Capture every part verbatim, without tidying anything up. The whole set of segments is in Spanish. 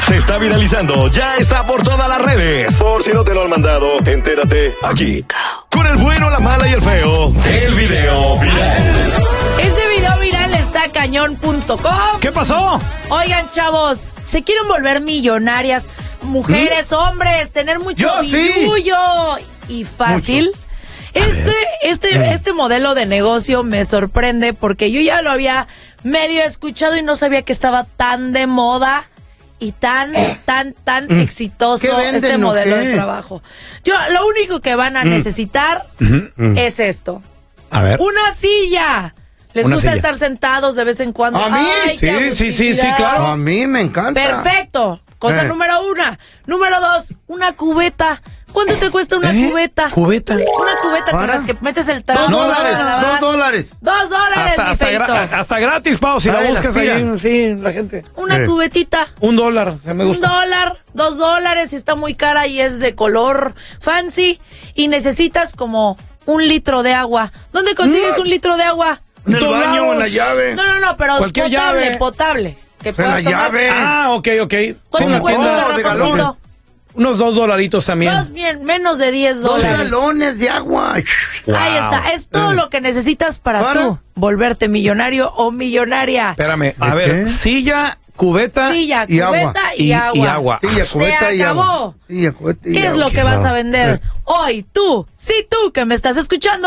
se está viralizando, ya está por todas las redes. Por si no te lo han mandado, entérate aquí. Con el bueno, la mala y el feo, el video viral. Ese video viral está cañón punto com. ¿Qué pasó? Oigan, chavos, ¿se quieren volver millonarias? Mujeres, ¿Mm? hombres, tener mucho Yo, billullo sí. y fácil. Mucho. Este, este, este modelo de negocio me sorprende porque yo ya lo había medio escuchado y no sabía que estaba tan de moda y tan, tan, tan mm. exitoso venden, este modelo de trabajo. Yo, lo único que van a mm. necesitar mm. es esto. A ver. Una silla. ¿Les Una gusta silla. estar sentados de vez en cuando? ¿A mí? Ay, sí, sí, sí, sí, claro. A mí me encanta. Perfecto. Cosa eh. número una. Número dos, una cubeta. ¿Cuánto te cuesta una ¿Eh? cubeta? ¿Cubeta? Una cubeta ¿Para? con las que metes el trago. Dos dólares, dos dólares. Dos dólares, Hasta, mi hasta, feito. gra hasta gratis, Pau, si Ay, la buscas la ahí. Sí, la gente. Una eh. cubetita. Un dólar, se me gusta. Un dólar, dos dólares, y está muy cara y es de color fancy. Y necesitas como un litro de agua. ¿Dónde consigues mm. un litro de agua? En el baño o en la llave. No, no, no, pero Cualquier potable, llave. potable. Que En puedas la tomar. llave. Ah, ok, ok. ¿Cuánto Como cuesta un todo, de garrafoncito? galón. Unos dos dolaritos también. Dos, bien, menos de diez Dos dólares. galones de agua. Wow. Ahí está, es todo Eh. lo que necesitas para, ¿Para? tú volverte millonario o millonaria. Espérame, a ¿De ver, qué? silla, cubeta. Silla, y cubeta agua. y, Y- agua. y agua. Silla, Se cubeta y acabó. agua. Silla, cubeta y ¿Qué es agua. lo que vas a vender Eh. hoy tú? Sí, tú que me estás escuchando.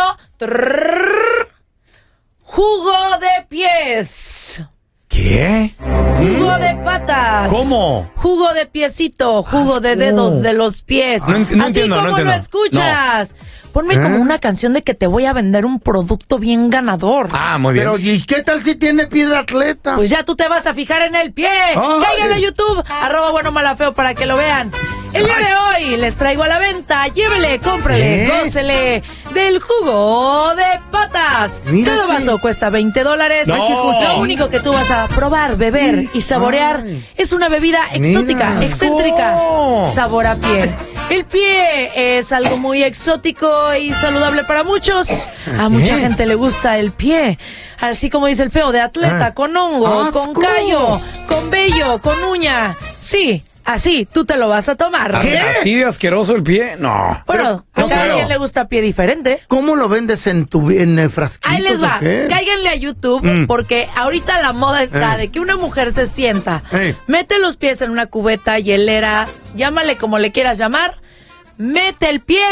Trrr, jugo de pies. ¿Qué? Jugo de patas. ¿Cómo? Jugo de piecito, jugo de dedos de los pies. No ent- no Así entiendo, no como entiendo. lo escuchas. Ponme ¿Eh? como una canción de que te voy a vender un producto bien ganador. Ah, muy bien. Pero, ¿y qué tal si tiene pie de atleta? Pues ya tú te vas a fijar en el pie. Ay. Cáiganle a YouTube, arroba bueno mala feo para que lo vean. El día de hoy les traigo a la venta. Llévele, cómprele, ¿Eh? gócele del jugo de patas. Mira, Cada sí. vaso cuesta veinte dólares. No. Lo único que tú vas a probar, beber y saborear Ay. es una bebida exótica, Mira. excéntrica. Oh. Sabor a piel. El pie es algo muy exótico y saludable para muchos. A mucha gente le gusta el pie. Así como dice el feo, de atleta, Ah. con hongo, con ¡Asco! callo, con vello, con uña. Sí, así tú te lo vas a tomar. ¿Así, así de asqueroso el pie? No. Bueno, No a cada creo. quien le gusta pie diferente. ¿Cómo lo vendes en tu en el frasquito? Ahí les va, o qué? cáiganle a YouTube, Mm. porque ahorita la moda está Eh. de que una mujer se sienta, Eh. mete los pies en una cubeta, hielera, llámale como le quieras llamar, mete el pie,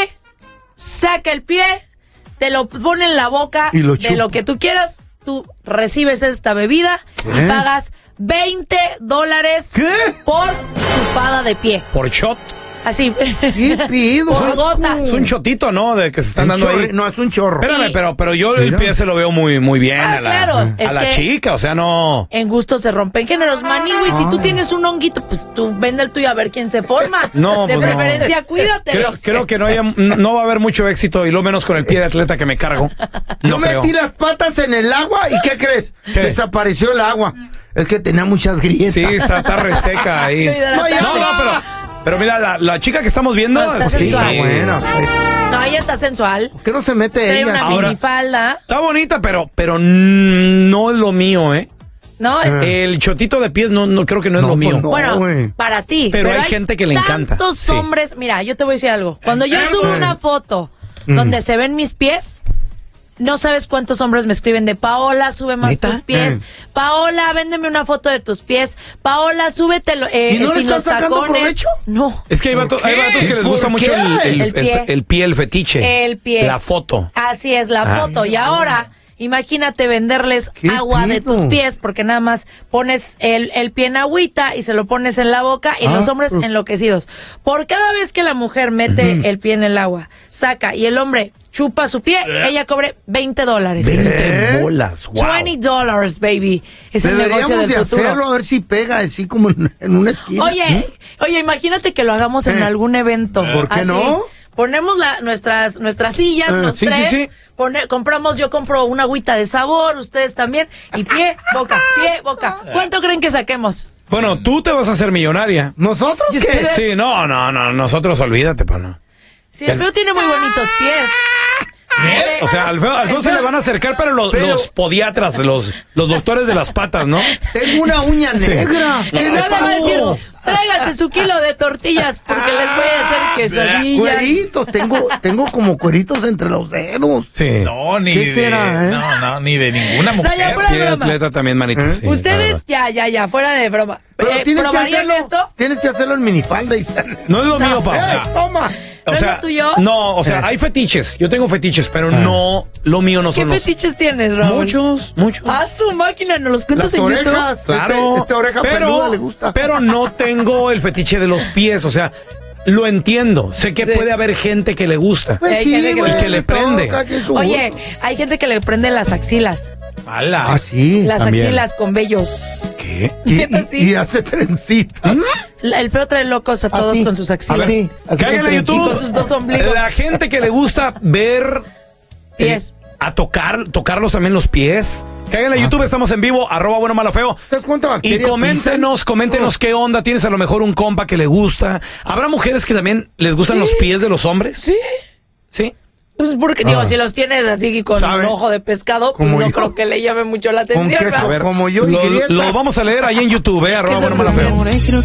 saca el pie, te lo pone en la boca, Y lo de chupa. lo que tú quieras, tú recibes esta bebida y ¿Eh? pagas veinte dólares ¿Qué? por chupada de pie. Por shot. Así. ¿Qué pido? Por gotas. Es un chotito, ¿no? De que se están Un dando chorro- ahí. No, es un chorro. Espérame, Sí. pero, pero yo el Mira. pie se lo veo muy, muy bien Ah, a la, claro, a es la que- chica, o sea, no. En gusto se rompen géneros, maningo. Y si tú Ah. tienes un honguito, pues tú vende el tuyo a ver quién se forma. No, de pues no. preferencia, cuídatelo. Creo, creo que no, haya, no va a haber mucho éxito y lo menos con el pie de atleta que me cargo. Yo No creo. metí las patas en el agua y ¿qué crees? ¿Qué? Desapareció el agua. Es que tenía muchas grietas. Sí, está, está reseca ahí. No, ya No, te- no, pero, pero mira, la, la chica que estamos viendo. No, está sí, sensual. Bueno, No, ella está sensual. ¿por qué no se mete Trae ella? una Ahora- minifalda. Está bonita, pero, pero mm, no es lo mío, ¿eh? ¿No? Es- El chotito de pies no, no creo que no es No, lo mío. pues no. bueno, güey. para ti. Pero hay gente que le encanta. Tantos Sí. hombres. Mira, yo te voy a decir algo. Cuando yo subo Eh. una foto Mm. donde se ven mis pies, no sabes cuántos hombres me escriben de Paola, sube más ¿Neta? tus pies. Eh. Paola, véndeme una foto de tus pies. Paola, súbetelo eh, ¿Y no le sin estás los sacando tacones. provecho? No. Es que hay, vato- ¿Por hay qué? vatos que les gusta ¿Por mucho qué? el, el, El pie. el- el pie, el fetiche. El pie. La foto. Así es, la Ah. foto. Y ahora, imagínate venderles ¿Qué agua de pido? tus pies, porque nada más pones el, el pie en agüita y se lo pones en la boca y Ah, los hombres pues. enloquecidos. Por cada vez que la mujer mete el pie en el agua, saca y el hombre chupa su pie, ella cobre veinte dólares. veinte ¿Eh? bolas, wow. veinte dólares, baby. Es el negocio Deberíamos del de futuro. hacerlo a ver si pega así como en, en una esquina. Oye, oye, imagínate que lo hagamos en Eh. algún evento. ¿Por qué Así, no? Ponemos la, nuestras, nuestras sillas, Eh, los sí, sí, tres. sí. Pone- compramos, yo compro una agüita de sabor, ustedes también. Y pie, boca, pie, boca. ¿Cuánto creen que saquemos? Bueno, tú te vas a hacer millonaria. ¿Nosotros ¿Y qué? ustedes? Sí, no, no, no, nosotros olvídate, pana. Si el feo tiene muy bonitos pies. O sea, al feo, al feo se le van a acercar, pero los, Pero- los podiatras, los, los doctores de las patas, ¿no? Tengo una uña Sí. negra. ¿Qué No le le va a decir, pasó? tráigase su kilo de tortillas porque les voy a hacer quesadillas. Cueritos, tengo, tengo como cueritos entre los dedos. Sí. No, ni ¿Qué de, será, eh? no, no, ni de ninguna No, mujer. ya, pura Sí, broma. atleta también, manito. ¿Eh? sí, la Ustedes, verdad. ya, ya, ya, fuera de broma. Pero Eh, tienes que ¿Probarían hacerlo, esto? tienes que hacerlo en minifalda y No es lo mío, Pau. ¡Eh, toma! ¿No es lo tuyo? No, o sea, hay fetiches. Yo tengo fetiches, pero no, lo mío no ¿Qué son los... fetiches tienes, Raúl? Muchos, muchos. A su máquina, ¿nos los cuentas Las en YouTube? orejas, Claro, este, este oreja pero, peluda le gusta. pero no tengo el fetiche de los pies, o sea, lo entiendo. Sé que Sí. puede haber gente que le gusta. Pues Hay sí, gente que- güey, y que le todo, prende. cada quien su Oye, gusto. hay gente que le prende las axilas. ¡Hala! Ah, sí. Las también. axilas con vellos. ¿Qué? Y, neta, y- sí. y hace trencita. La- El feo trae locos a todos Así. con sus A axilas. ver, así cáiganle a de YouTube. Y con sus dos ombligos. La gente que le gusta ver... Pies. eh, a tocar, tocarlos también los pies. Cáiganle a YouTube, estamos en vivo, arroba bueno malo feo. ¿Sabes cuánta Y bacteria coméntenos, pisan? coméntenos qué onda. ¿Tienes a lo mejor un compa que le gusta? ¿Habrá mujeres que también les gustan los pies de los hombres? Sí. Sí. Pues porque, digo, si los tienes así con ¿Sabe? un ojo de pescado, pues Como no yo. creo que le llame mucho la Con atención. queso, ¿verdad? A ver, como yo y lo, grietas. lo vamos a leer ahí en YouTube, ¿eh? Arroba Qué bueno malo feo. sorprendente.